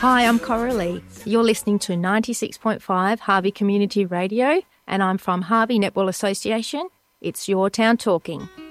Hi, I'm Coralie. You're listening to 96.5 Harvey Community Radio, and I'm from Harvey Netball Association. It's Your Town Talking.